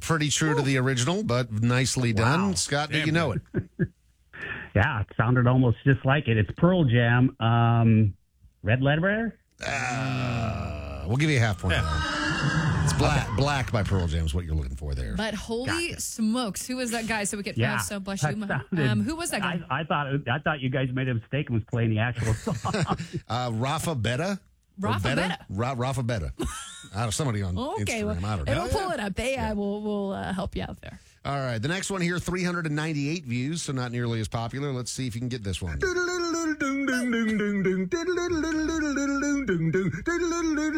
pretty true to the original, but nicely done. Wow. Scott, do you know it? Yeah, it sounded almost just like it. It's Pearl Jam. Red Letter? We'll give you a half point. It's Black by Pearl Jam is what you're looking for there. But holy smokes, who was that guy? So we get so bless you. Who was that guy? I thought you guys made a mistake and was playing the actual song. Rafa Betta. Rafa Betta. Rafa Betta. Somebody on Instagram. I don't know. It'll pull it up. We'll help you out there. All right. The next one here, 398 views, so not nearly as popular. Let's see if you can get this one.